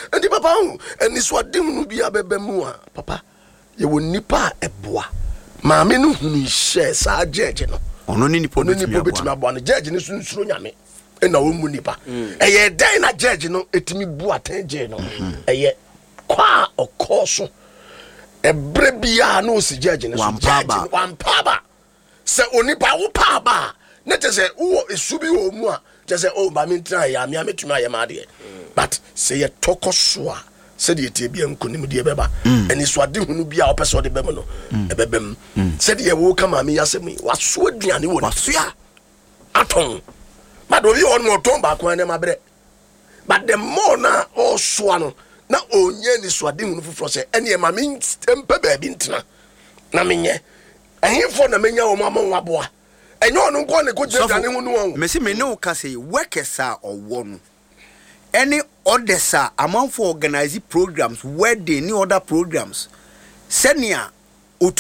And the papa, and this what dim no be a bebemua, papa. You will nipa a boa. Mammy no share sa judge no. Only nipo bit my one judge in this sunyame. And a woman nipa. A ye day na judge no, it me boa ten no. A ye qua or course. A brebia no si judge in one paba. Say onipa wo paba. Not just say, oh, it should be oh more. Just say, oh, mammy try, I'm yammy to my amadi. But say a toko swa. Said ye be unconim de beba, and it's what do be our person de bemono, a bebem. Said ye will come at me as me, what swould be any one of Sia at home. But do you want more tomb back when I'm a bread? But the more now, all swano, now oh, yen is what dim for say, any of my means, temper bintna. Naminye, and here for the mania or mamma waboa. And you don't go to go to anyone. Messi me no case workers or one. Any others are among for organizing programs where they need other programs. Senia